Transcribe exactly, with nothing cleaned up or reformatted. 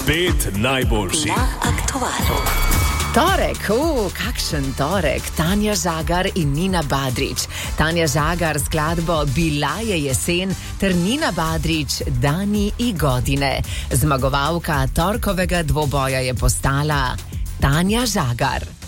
Pet najboljših na aktualu. Torek, uh, kakšen torek, Tanja Žagar in Nina Badrić. Tanja Žagar skladbo Bila je jesen ter Nina Badrić Dani i godine. Zmagovalka torkovega dvoboja je postala Tanja Žagar.